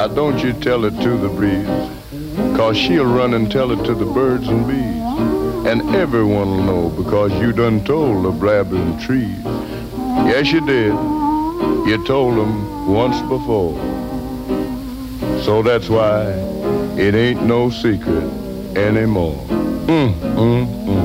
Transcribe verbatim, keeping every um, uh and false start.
Now don't you tell it to the breeze, 'cause she'll run and tell it to the birds and bees. And everyone'll know because you done told the blabbing trees. Yes, you did. You told them once before. So that's why it ain't no secret anymore. Mm, mm, mm.